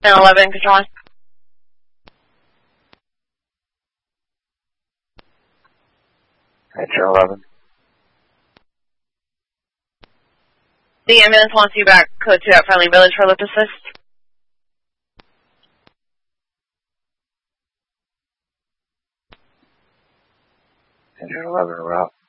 11, control. Ranger 11. The ambulance wants you back code 2 at Friendly Village for lift assist. Ranger 11, we're out.